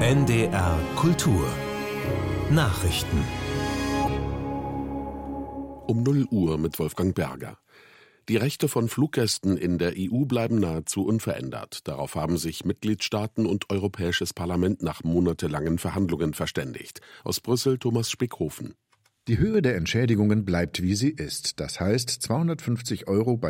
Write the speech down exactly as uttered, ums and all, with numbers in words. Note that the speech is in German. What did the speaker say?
N D R Kultur Nachrichten Um null Uhr mit Wolfgang Berger. Die Rechte von Fluggästen in der E U bleiben nahezu unverändert. Darauf haben sich Mitgliedstaaten und Europäisches Parlament nach monatelangen Verhandlungen verständigt. Aus Brüssel Thomas Spickhofen. Die Höhe der Entschädigungen bleibt, wie sie ist. Das heißt zweihundertfünfzig Euro bei